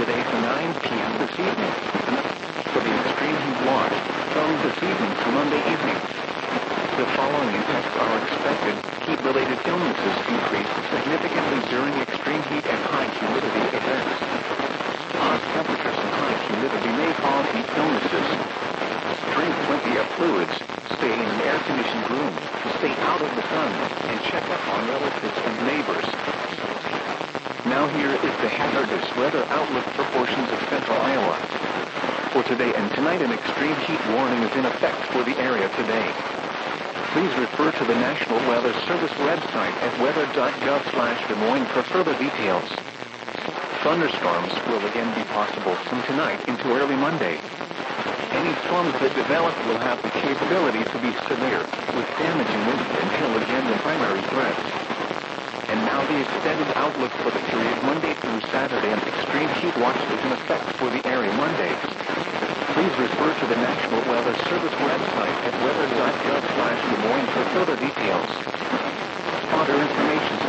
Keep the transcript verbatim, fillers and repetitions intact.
today to nine p m this evening. For the extreme heat watch, from this evening to Monday evening. The following effects are expected. Heat-related illnesses increase significantly during extreme heat and high humidity events. Hot temperatures and high humidity may cause heat illnesses. Drink plenty of fluids, stay in an air-conditioned room, stay out of the sun, and check up on relatives and neighbors. Now here is the hazardous weather outlook for portions of central Iowa. For today and tonight, an extreme heat warning is in effect for the area today. Please refer to the National Weather Service website at weather dot gov slash Des Moines for further details. Thunderstorms will again be possible from tonight into early Monday. Any storms that develop will have the capability to be severe, with damaging wind and hail again the primary threats. And now the extended outlook for the period Monday through Saturday. An extreme heat watch is in effect for the area Monday. Please refer to the National Weather Service website at weather dot gov slash Des Moines for further details. Other information